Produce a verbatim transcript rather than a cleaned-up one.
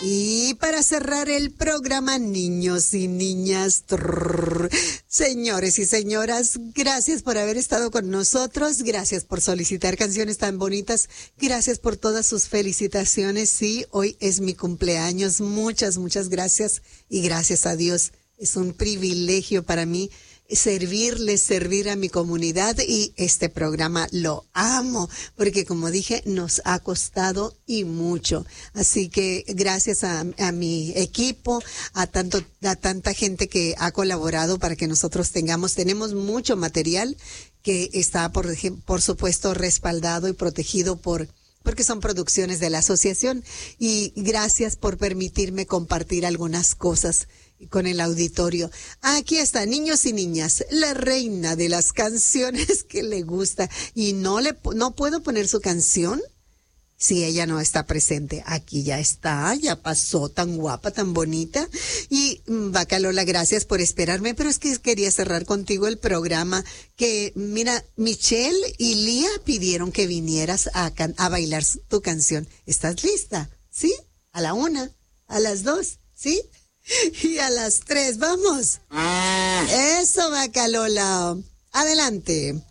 Y para cerrar el programa, niños y niñas, trrr, señores y señoras, gracias por haber estado con nosotros, gracias por solicitar canciones tan bonitas, gracias por todas sus felicitaciones. Sí, hoy es mi cumpleaños, muchas, muchas gracias y gracias a Dios. Es un privilegio para mí servirles, servir a mi comunidad, y este programa lo amo porque, como dije, nos ha costado y mucho. Así que gracias a, a mi equipo, a tanto, a tanta gente que ha colaborado para que nosotros tengamos, tenemos mucho material que está, por, por supuesto, respaldado y protegido por porque son producciones de la asociación, y gracias por permitirme compartir algunas cosas con el auditorio. Aquí está, niños y niñas, la reina de las canciones que le gusta, y no le no puedo poner su canción si ella no está presente. Aquí ya está, ya pasó, tan guapa, tan bonita. Y Vaca Lola, gracias por esperarme, pero es que quería cerrar contigo el programa, que mira, Michelle y Lía pidieron que vinieras a, can- a bailar tu canción. ¿Estás lista? ¿Sí? A la una, a las dos, ¿sí? Y a las tres, vamos. Eso, Vaca Lola. Adelante.